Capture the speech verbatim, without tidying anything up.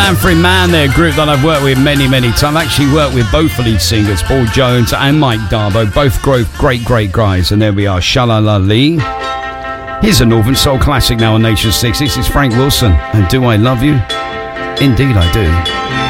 Manfred Mann, their group that I've worked with many, many times. I've actually worked with both of these singers, Paul Jones and Mike Darbo, both great, great, great guys. And there we are, Shalala Lee. Here's a Northern Soul classic now on Nation six. This is Frank Wilson, and Do I Love You? Indeed I do.